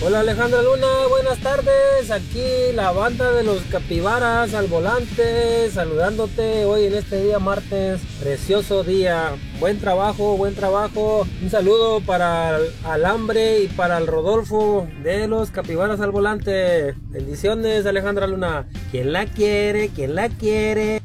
Hola Alejandra Luna, buenas tardes. Aquí la banda de los Capibaras al volante, saludándote hoy en este día martes, precioso día. Buen trabajo, buen trabajo. Un saludo para el Alambre y para el Rodolfo de los Capibaras al volante. Bendiciones Alejandra Luna. ¿Quién la quiere? ¿Quién la quiere?